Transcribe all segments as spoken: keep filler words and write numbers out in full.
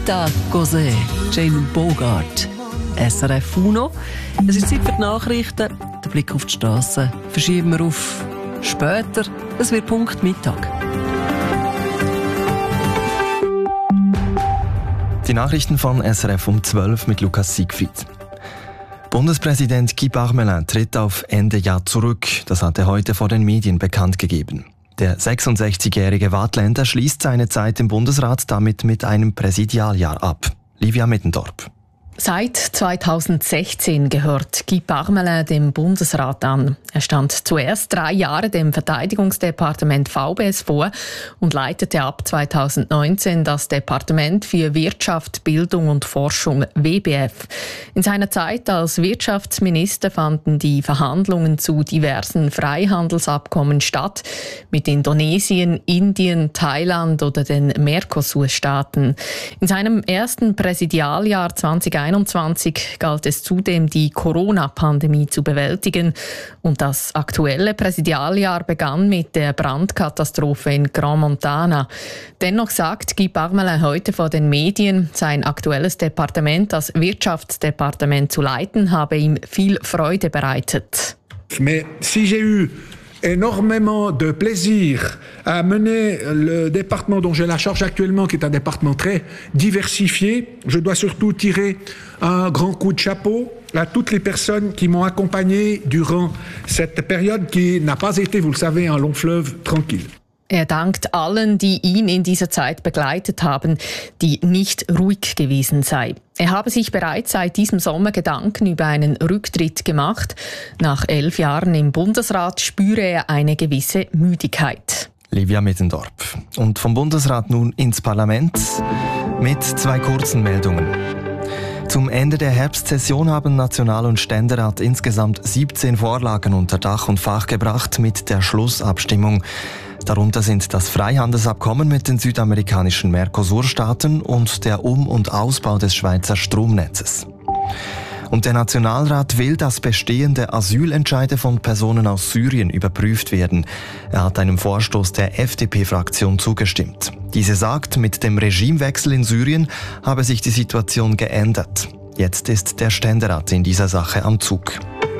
Da Cos'è, Jane Bogart. S R F Uno. Es ist Zeit für die Nachrichten. Der Blick auf die Strasse verschieben wir auf später. Es wird Punkt Mittag. Die Nachrichten von S R F um zwölf mit Lukas Siegfried. Bundespräsident Guy Parmelin tritt auf Ende Jahr zurück. Das hat er heute vor den Medien bekannt gegeben. Der sechsundsechzigjährige Waadtländer schließt seine Zeit im Bundesrat damit mit einem Präsidialjahr ab. Livia Mittendorp. Seit zweitausendsechzehn gehört Guy Parmelin dem Bundesrat an. Er stand zuerst drei Jahre dem Verteidigungsdepartement V B S vor und leitete ab zweitausendneunzehn das Departement für Wirtschaft, Bildung und Forschung W B F. In seiner Zeit als Wirtschaftsminister fanden die Verhandlungen zu diversen Freihandelsabkommen statt, mit Indonesien, Indien, Thailand oder den Mercosur-Staaten. In seinem ersten Präsidialjahr zweitausendeinundzwanzig galt es zudem, die Corona-Pandemie zu bewältigen. Und das aktuelle Präsidialjahr begann mit der Brandkatastrophe in Grand Montana. Dennoch sagt Guy Parmelin heute vor den Medien, sein aktuelles Departement, das Wirtschaftsdepartement zu leiten, habe ihm viel Freude bereitet. Mais si j'ai eu énormément de plaisir à mener le département dont j'ai la charge actuellement, qui est un département très diversifié. Je dois surtout tirer un grand coup de chapeau à toutes les personnes qui m'ont accompagné durant cette période qui n'a pas été, vous le savez, un long fleuve tranquille. Er dankt allen, die ihn in dieser Zeit begleitet haben, die nicht ruhig gewesen sei. Er habe sich bereits seit diesem Sommer Gedanken über einen Rücktritt gemacht. Nach elf Jahren im Bundesrat spüre er eine gewisse Müdigkeit. Livia Mittendorp. Und vom Bundesrat nun ins Parlament mit zwei kurzen Meldungen. Zum Ende der Herbstsession haben National- und Ständerat insgesamt siebzehn Vorlagen unter Dach und Fach gebracht mit der Schlussabstimmung. Darunter sind das Freihandelsabkommen mit den südamerikanischen Mercosur-Staaten und der Um- und Ausbau des Schweizer Stromnetzes. Und der Nationalrat will, dass bestehende Asylentscheide von Personen aus Syrien überprüft werden. Er hat einem Vorstoß der F D P-Fraktion zugestimmt. Diese sagt, mit dem Regimewechsel in Syrien habe sich die Situation geändert. Jetzt ist der Ständerat in dieser Sache am Zug.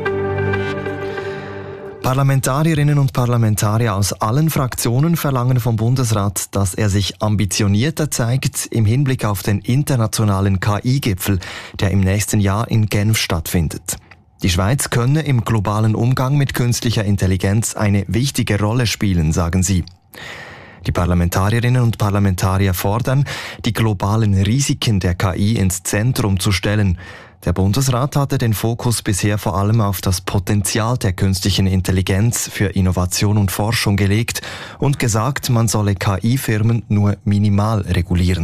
Parlamentarierinnen und Parlamentarier aus allen Fraktionen verlangen vom Bundesrat, dass er sich ambitionierter zeigt im Hinblick auf den internationalen K I-Gipfel, der im nächsten Jahr in Genf stattfindet. Die Schweiz könne im globalen Umgang mit künstlicher Intelligenz eine wichtige Rolle spielen, sagen sie. Die Parlamentarierinnen und Parlamentarier fordern, die globalen Risiken der K I ins Zentrum zu stellen. Der Bundesrat hatte den Fokus bisher vor allem auf das Potenzial der künstlichen Intelligenz für Innovation und Forschung gelegt und gesagt, man solle K I-Firmen nur minimal regulieren.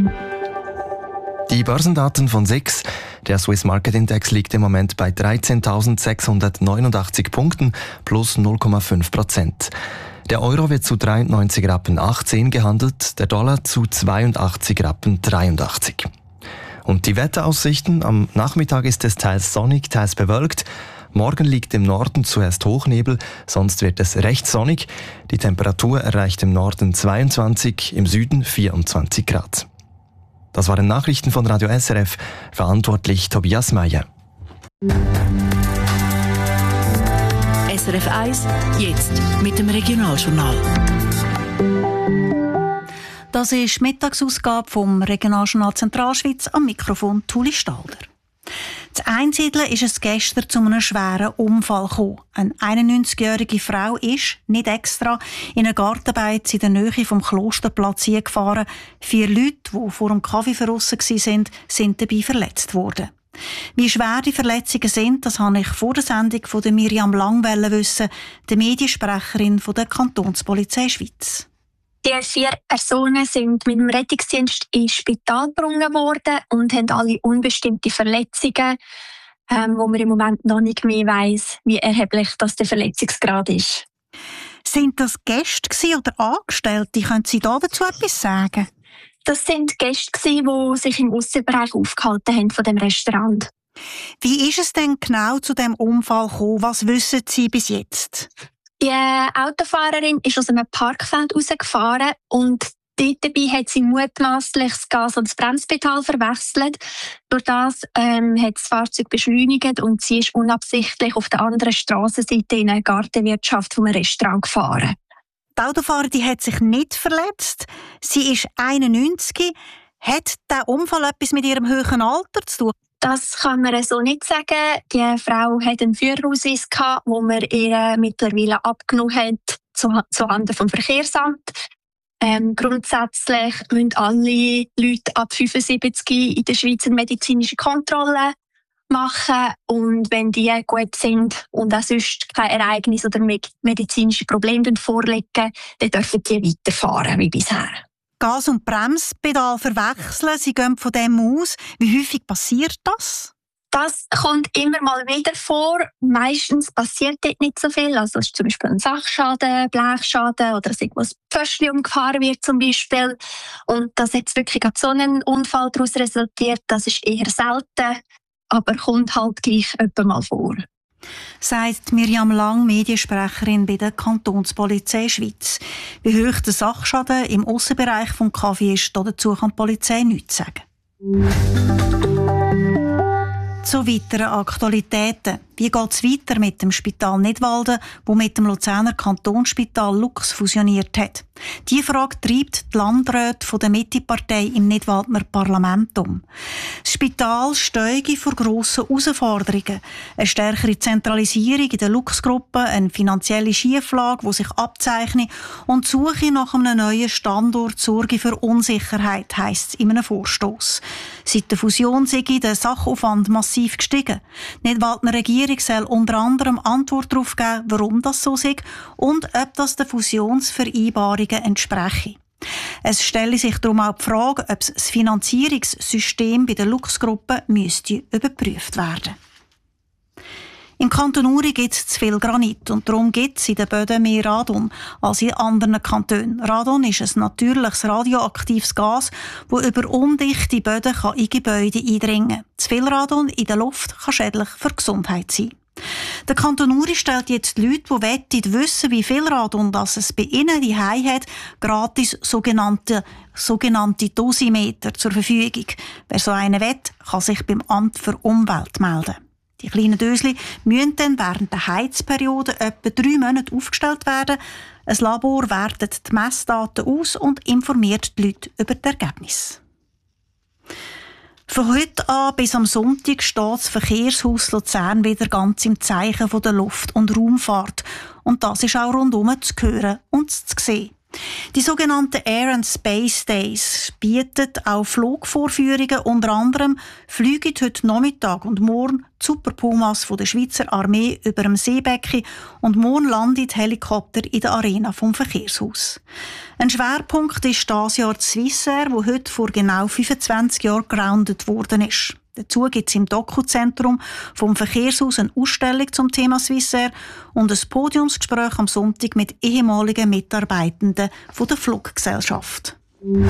Die Börsendaten von S I X. Der Swiss Market Index liegt im Moment bei dreizehntausendsechshundertneunundachtzig Punkten plus null Komma fünf Prozent. Der Euro wird zu dreiundneunzig Rappen achtzehn gehandelt, der Dollar zu zweiundachtzig Rappen dreiundachtzig. Und die Wetteraussichten: am Nachmittag ist es teils sonnig, teils bewölkt. Morgen liegt im Norden zuerst Hochnebel, sonst wird es recht sonnig. Die Temperatur erreicht im Norden zweiundzwanzig, im Süden vierundzwanzig Grad. Das waren Nachrichten von Radio S R F, verantwortlich Tobias Meyer. S R F eins, jetzt mit dem Regionaljournal. Das ist die Mittagsausgabe vom Regionaljournal Zentralschweiz, am Mikrofon Tuli Stalder. In Einsiedeln ist es gestern zu einem schweren Unfall gekommen. Eine einundneunzigjährige Frau ist, nicht extra, in einen Gartenbeiz in der Nähe vom Klosterplatz gefahren. Vier Leute, die vor dem Kaffee verrissen waren, sind dabei verletzt worden. Wie schwer die Verletzungen sind, das habe ich vor der Sendung von der Miriam Langwelle wissen, der Mediensprecherin von der Kantonspolizei Schweiz. Die vier Personen sind mit dem Rettungsdienst ins Spital gebracht worden und haben alle unbestimmte Verletzungen, ähm, wo man im Moment noch nicht mehr weiss, wie erheblich das der Verletzungsgrad ist. Sind das Gäste oder Angestellte? Können Sie dazu etwas sagen? Das sind Gäste, die sich im Aussenbereich aufgehalten haben von dem Restaurant. Wie ist es denn genau zu dem Unfall gekommen? Was wissen Sie bis jetzt? Die Autofahrerin ist aus einem Parkfeld rausgefahren und Dort dabei hat sie mutmaßlich das Gas- und das Bremspedal verwechselt. Durch das ähm, hat das Fahrzeug beschleunigt und sie ist unabsichtlich auf der anderen Strassenseite in eine Gartenwirtschaft vom Restaurant gefahren. Die Autofahrerin hat sich nicht verletzt. Sie ist einundneunzig. Hat der Unfall etwas mit ihrem hohen Alter zu tun? Das kann man so nicht sagen. Die Frau hat einen Führerausweis gehabt, wo man ihr mittlerweile abgenommen hat zuhanden vom Verkehrsamt. Ähm, grundsätzlich müssen alle Leute ab fünfundsiebzig in der Schweiz eine medizinische Kontrolle machen. Und wenn die gut sind und auch sonst kein Ereignis oder medizinische Probleme vorliegen, dann dürfen die weiterfahren wie bisher. Gas- und Bremspedal verwechseln, sie gehen von dem aus. Wie häufig passiert das? Das kommt immer mal wieder vor. Meistens passiert dort nicht so viel. Also es ist zum Beispiel ein Sachschaden, Blechschaden oder dass irgendwas Pföschli umgefahren wird zum Beispiel. Und dass jetzt wirklich so ein Unfall daraus resultiert, das ist eher selten, aber kommt halt gleich etwa mal vor. Sagt Mirjam Lang, Mediensprecherin bei der Kantonspolizei Schweiz. Wie hoch der Sachschaden im Aussenbereich des Kaffee ist, dazu kann die Polizei nichts sagen. Zu weiteren Aktualitäten. Wie geht es weiter mit dem Spital Nidwalden, das mit dem Luzerner Kantonsspital Lux fusioniert hat? Diese Frage treibt die Landräte der Mitte-Partei im Nidwaldner Parlament um. Das Spital stehe vor grossen Herausforderungen. Eine stärkere Zentralisierung in der Lux-Gruppe, eine finanzielle Schieflage, die sich abzeichnet, und die Suche nach einem neuen Standort sorge für Unsicherheit, heisst es in einem Vorstoss. Seit der Fusion sei der Sachaufwand massiv gestiegen. Die Nidwaldner Regierung soll unter anderem Antwort darauf geben, warum das so sei und ob das den Fusionsvereinbarungen entspreche. Es stelle sich darum auch die Frage, ob das Finanzierungssystem bei der Lux-Gruppe müsste überprüft werden. Im Kanton Uri gibt es zu viel Granit und darum gibt es in den Böden mehr Radon als in anderen Kantonen. Radon ist ein natürliches radioaktives Gas, das über undichte Böden in Gebäude eindringen kann. Zu viel Radon in der Luft kann schädlich für die Gesundheit sein. Der Kanton Uri stellt jetzt die Leute, die wissen, wie viel Radon das es bei ihnen die hat, gratis sogenannte, sogenannte Dosimeter zur Verfügung. Wer so einen will, kann sich beim Amt für Umwelt melden. Die kleinen Dösli müssen dann während der Heizperiode etwa drei Monate aufgestellt werden. Ein Labor wertet die Messdaten aus und informiert die Leute über die Ergebnisse. Von heute an bis am Sonntag steht das Verkehrshaus Luzern wieder ganz im Zeichen der Luft- und Raumfahrt. Und das ist auch rundum zu hören und zu sehen. Die sogenannten Air and Space Days bieten auch Flugvorführungen. Unter anderem fliegen heute Nachmittag und morgen die Super Pumas von der Schweizer Armee über dem Seebecken und morgen landet Helikopter in der Arena vom Verkehrshaus. Ein Schwerpunkt ist dieses Jahr die Swissair, wo heute vor genau fünfundzwanzig Jahren gegroundet worden ist. Dazu gibt es im Dokuzentrum vom Verkehrshaus eine Ausstellung zum Thema Swissair und ein Podiumsgespräch am Sonntag mit ehemaligen Mitarbeitenden von der Fluggesellschaft.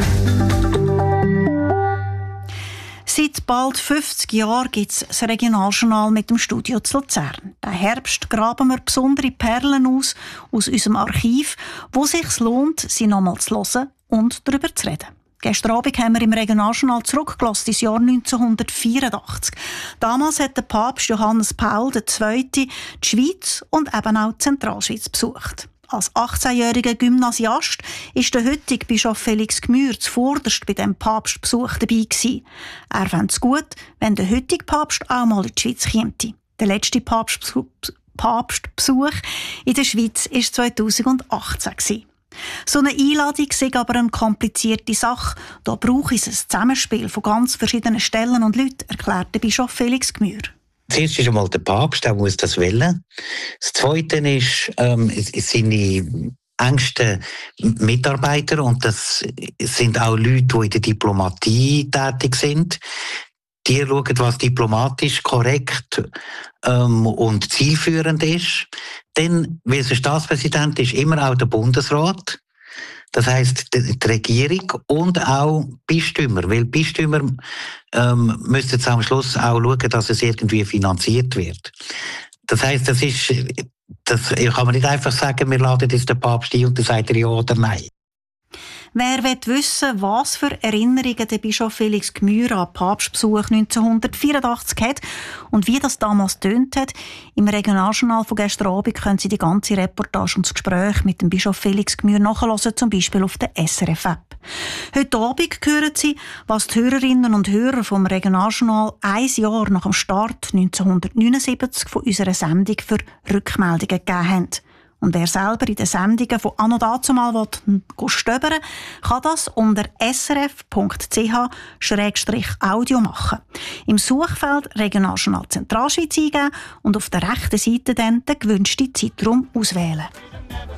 Seit bald fünfzig Jahren gibt es das Regionaljournal mit dem Studio zu Luzern. Den Herbst graben wir besondere Perlen aus, aus unserem Archiv, wo es sich lohnt, sie nochmal zu hören und darüber zu reden. Gestern Abend haben wir im Regionaljournal zurückgelassen ins Jahr neunzehnhundertvierundachtzig. Damals hat der Papst Johannes Paul der Zweite die Schweiz und eben auch die Zentralschweiz besucht. Als achtzehnjähriger Gymnasiast ist der heutige Bischof Felix Gmür zuvorderst bei diesem Papstbesuch dabei gewesen. Er fände es gut, wenn der heutige Papst auch mal in die Schweiz käme. Der letzte Papstbesuch in der Schweiz war zweitausendachtzehn gewesen. So eine Einladung ist aber eine komplizierte Sache. Da braucht es ein Zusammenspiel von ganz verschiedenen Stellen und Leuten, erklärt der Bischof Felix Gmür. Zuerst ist einmal der Papst, der muss das wollen. Das Zweite ist ähm, seine engsten Mitarbeiter, und das sind auch Leute, die in der Diplomatie tätig sind. Die schauen, was diplomatisch korrekt ähm, und zielführend ist. Dann, weil der Staatspräsident ist immer auch der Bundesrat. Das heisst, die Regierung und auch Bistümer. Weil Bistümer ähm, müssen jetzt am Schluss auch schauen, dass es irgendwie finanziert wird. Das heisst, das ist, das kann man nicht einfach sagen, wir laden jetzt den Papst ein und dann sagt er ja oder nein. Wer will wissen, was für Erinnerungen der Bischof Felix Gmür an Papstbesuch neunzehnhundertvierundachtzig hat und wie das damals tönt hat, im Regionaljournal von gestern Abend können Sie die ganze Reportage und das Gespräch mit dem Bischof Felix Gmür nachhören, zum Beispiel auf der S R F-App. Heute Abend hören Sie, was die Hörerinnen und Hörer vom Regionaljournal ein Jahr nach dem Start neunzehnhundertneunundsiebzig von unserer Sendung für Rückmeldungen gegeben haben. Und wer selber in den Sendungen von anno dazumal stöbern will, kann das unter s r f punkt c h schrägstrich audio machen. Im Suchfeld Regionaljournal Zentralschweiz eingeben und auf der rechten Seite dann den gewünschten Zeitraum auswählen.